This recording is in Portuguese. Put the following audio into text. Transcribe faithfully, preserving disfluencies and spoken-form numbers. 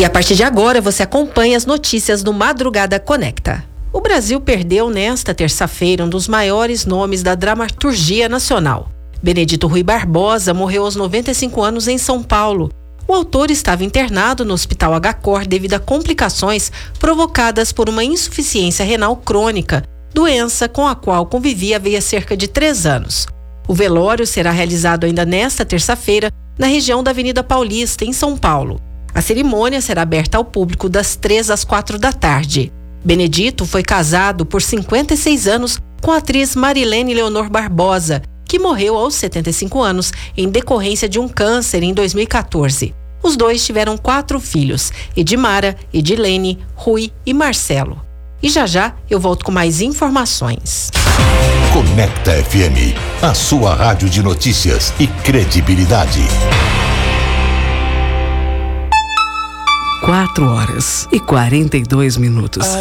E a partir de agora você acompanha as notícias do Madrugada Conecta. O Brasil perdeu nesta terça-feira um dos maiores nomes da dramaturgia nacional. Benedito Rui Barbosa morreu aos noventa e cinco anos em São Paulo. O autor estava internado no Hospital H C O R devido a complicações provocadas por uma insuficiência renal crônica, doença com a qual convivia havia cerca de três anos. O velório será realizado ainda nesta terça-feira na região da Avenida Paulista, em São Paulo. A cerimônia será aberta ao público das três às quatro da tarde. Benedito foi casado por cinquenta e seis anos com a atriz Marilene Leonor Barbosa, que morreu aos setenta e cinco anos em decorrência de um câncer em dois mil e quatorze. Os dois tiveram quatro filhos, Edmara, Edilene, Rui e Marcelo. E já já eu volto com mais informações. Conecta F M, a sua rádio de notícias e credibilidade. Quatro horas e quarenta e dois minutos.